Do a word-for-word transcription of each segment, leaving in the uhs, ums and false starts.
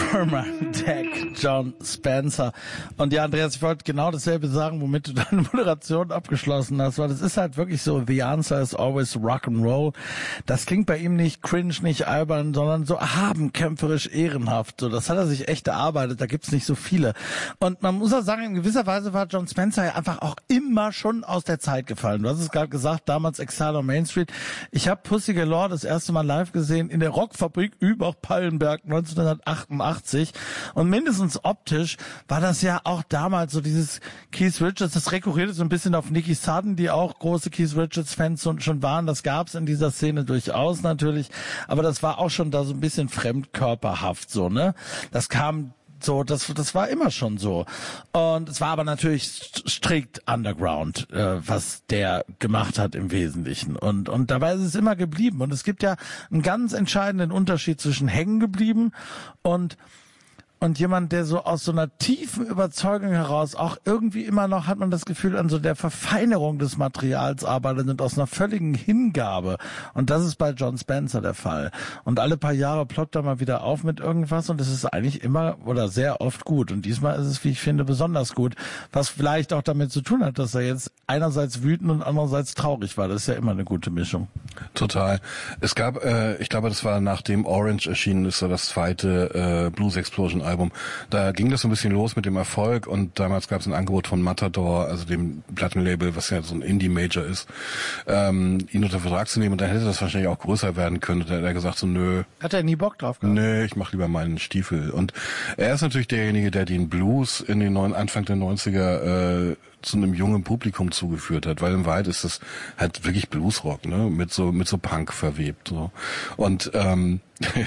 Deck, Jon Spencer. Und ja, Andreas, ich wollte genau dasselbe sagen, womit du deine Moderation abgeschlossen hast, weil das ist halt wirklich so, the answer is always Rock'n'Roll. Das klingt bei ihm nicht cringe, nicht albern, sondern so erhaben, kämpferisch, ehrenhaft. So, das hat er sich echt erarbeitet, da gibt's nicht so viele. Und man muss auch sagen, in gewisser Weise war Jon Spencer ja einfach auch immer schon aus der Zeit gefallen. Du hast es gerade gesagt, damals Exile on Main Street. Ich habe Pussy Galore das erste Mal live gesehen in der Rockfabrik Übach-Pallenberg neunzehnhundertachtundachtzig. Und mindestens optisch war das ja auch damals so dieses Keith Richards, das rekurrierte so ein bisschen auf Nicky Sudden, die auch große Keith Richards-Fans schon waren. Das gab's in dieser Szene durchaus natürlich. Aber das war auch schon da so ein bisschen fremdkörperhaft so, ne? Das kam so, das das war immer schon so. Und es war aber natürlich strikt Underground, äh, was der gemacht hat im Wesentlichen. Und und dabei ist es immer geblieben. Und es gibt ja einen ganz entscheidenden Unterschied zwischen hängen geblieben und Und jemand, der so aus so einer tiefen Überzeugung heraus auch irgendwie immer noch, hat man das Gefühl, an so der Verfeinerung des Materials arbeitet und aus einer völligen Hingabe. Und das ist bei Jon Spencer der Fall. Und alle paar Jahre ploppt er mal wieder auf mit irgendwas und es ist eigentlich immer oder sehr oft gut. Und diesmal ist es, wie ich finde, besonders gut. Was vielleicht auch damit zu tun hat, dass er jetzt einerseits wütend und andererseits traurig war. Das ist ja immer eine gute Mischung. Total. Es gab, äh, ich glaube, das war nachdem Orange erschienen ist, so das zweite äh, Blues Explosion Album. Da ging das so ein bisschen los mit dem Erfolg und damals gab es ein Angebot von Matador, also dem Plattenlabel, was ja so ein Indie-Major ist, ähm, ihn unter Vertrag zu nehmen und dann hätte das wahrscheinlich auch größer werden können. Da hat er gesagt so, nö. Hat er nie Bock drauf gehabt? Nö, ich mach lieber meinen Stiefel. Und er ist natürlich derjenige, der den Blues in den neuen, Anfang der neunziger äh, zu einem jungen Publikum zugeführt hat, weil in Wahrheit ist das halt wirklich Bluesrock, ne, mit so mit so Punk verwebt, so. Und ähm,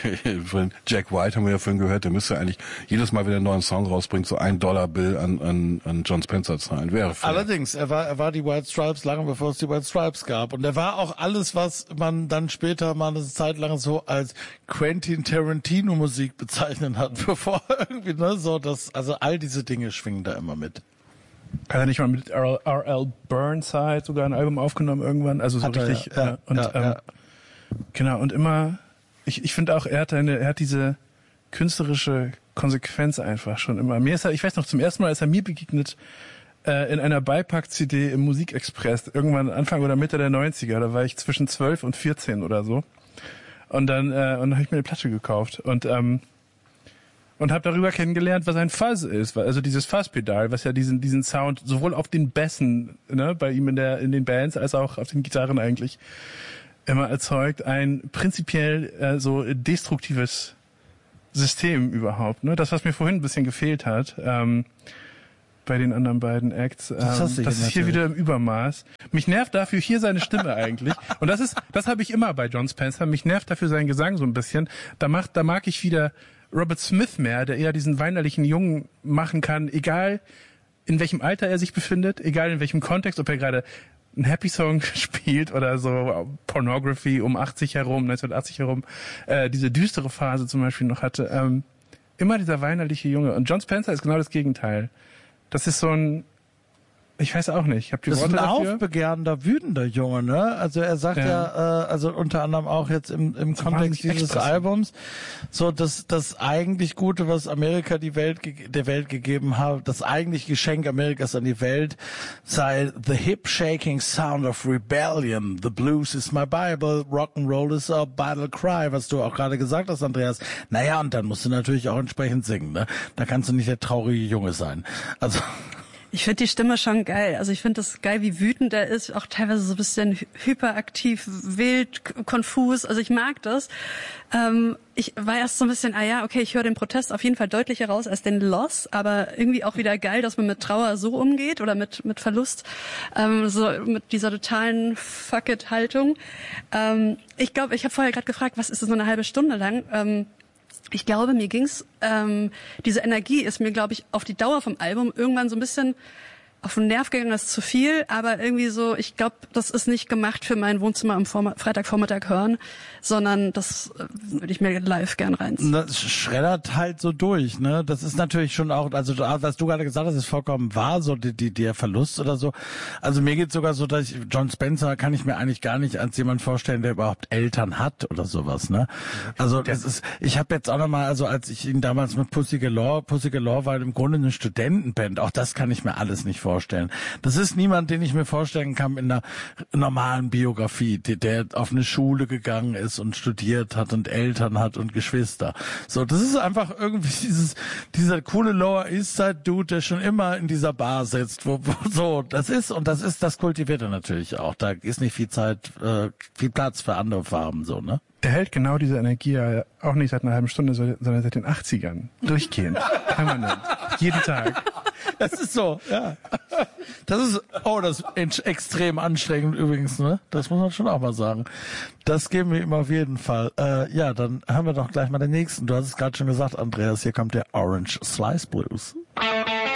Jack White haben wir ja vorhin gehört, der müsste eigentlich jedes Mal, wenn er einen neuen Song rausbringt, so ein Dollar Bill an an an Jon Spencer zahlen. Wäre fair. Allerdings, er war er war die White Stripes lange bevor es die White Stripes gab und er war auch alles, was man dann später mal eine Zeit lang so als Quentin Tarantino Musik bezeichnen hat, bevor irgendwie ne so das, also all diese Dinge schwingen da immer mit. Hat er nicht mal mit R L Burnside sogar ein Album aufgenommen irgendwann? Also so hat richtig. Er, ja. Äh, und ja, ähm, ja. Genau, und immer, ich, ich finde auch, er hat eine, er hat diese künstlerische Konsequenz einfach schon immer. Mir ist er, ich weiß noch, zum ersten Mal ist er mir begegnet äh, in einer Beipack-C D im Musikexpress, irgendwann Anfang oder Mitte der neunziger, da war ich zwischen zwölf und vierzehn oder so. Und dann, äh, und dann habe ich mir eine Platte gekauft und ähm, und habe darüber kennengelernt, was ein Fuzz ist, also dieses Fuzzpedal, was ja diesen diesen Sound sowohl auf den Bässen, ne, bei ihm in der in den Bands als auch auf den Gitarren eigentlich immer erzeugt, ein prinzipiell äh, so destruktives System überhaupt, ne? Das, was mir vorhin ein bisschen gefehlt hat ähm, bei den anderen beiden Acts, ähm, das, das ist hier wieder im Übermaß. Mich nervt dafür hier seine Stimme eigentlich und das ist, das habe ich immer bei Jon Spencer. Mich nervt dafür sein Gesang so ein bisschen. Da macht, da mag ich wieder Robert Smith mehr, der eher diesen weinerlichen Jungen machen kann, egal in welchem Alter er sich befindet, egal in welchem Kontext, ob er gerade einen Happy Song spielt oder so Pornography um achtzig herum, neunzehnhundertachtzig herum, äh, diese düstere Phase zum Beispiel noch hatte. Ähm, immer dieser weinerliche Junge. Und Jon Spencer ist genau das Gegenteil. Das ist so ein, ich weiß auch nicht, ich habe die das Worte ist ein dafür. aufbegehrender, wütender Junge, ne? Also er sagt ja, ja äh, also unter anderem auch jetzt im, im Kontext dieses expressiv. Albums, so dass das eigentlich Gute, was Amerika die Welt der Welt gegeben hat, das eigentlich Geschenk Amerikas an die Welt sei the hip-shaking sound of rebellion, the blues is my Bible, Rock'n'Roll is a battle cry, was du auch gerade gesagt hast, Andreas. Naja, und dann musst du natürlich auch entsprechend singen, ne? Da kannst du nicht der traurige Junge sein. Also ich finde die Stimme schon geil. Also ich finde das geil, wie wütend er ist, auch teilweise so ein bisschen hyperaktiv, wild, konfus. Also ich mag das. Ähm, ich war erst so ein bisschen, ah ja, okay, ich höre den Protest auf jeden Fall deutlicher raus als den Loss, aber irgendwie auch wieder geil, dass man mit Trauer so umgeht oder mit mit Verlust, ähm, so mit dieser totalen Fuck-it-Haltung. Ähm, ich glaube, ich habe vorher gerade gefragt, was ist das so eine halbe Stunde lang? Ähm, Ich glaube, mir ging's, ähm, diese Energie ist mir, glaube ich, auf die Dauer vom Album irgendwann so ein bisschen auf den Nerv gegangen, das ist zu viel, aber irgendwie so, ich glaube, das ist nicht gemacht für mein Wohnzimmer am Vorm- Freitagvormittag hören, sondern das äh, würde ich mir live gern reinziehen. Das schreddert halt so durch, ne? Das ist natürlich schon auch, also was du gerade gesagt hast, ist vollkommen wahr, so die, die, der Verlust oder so. Also mir geht's sogar so, dass ich, John Spencer kann ich mir eigentlich gar nicht als jemand vorstellen, der überhaupt Eltern hat oder sowas, ne? Also das ist, ich habe jetzt auch nochmal, also als ich ihn damals mit Pussy Galore, Pussy Galore war im Grunde eine Studentenband, auch das kann ich mir alles nicht vorstellen. Das ist niemand, den ich mir vorstellen kann in einer normalen Biografie, der, der auf eine Schule gegangen ist und studiert hat und Eltern hat und Geschwister. So, das ist einfach irgendwie dieses, dieser coole Lower East Side Dude, der schon immer in dieser Bar sitzt, wo, wo so, das ist, und das ist, das kultiviert er natürlich auch. Da ist nicht viel Zeit, äh, viel Platz für andere Farben, so, ne? Der hält genau diese Energie ja auch nicht seit einer halben Stunde, sondern seit den achtzigern. Durchgehend. Permanent. Jeden Tag. Das ist so, ja. Das ist, oh, das ist extrem anstrengend übrigens, ne? Das muss man schon auch mal sagen. Das geben wir ihm auf jeden Fall. Äh, ja, dann hören wir doch gleich mal den nächsten. Du hast es gerade schon gesagt, Andreas, hier kommt der Orange Slice Blues.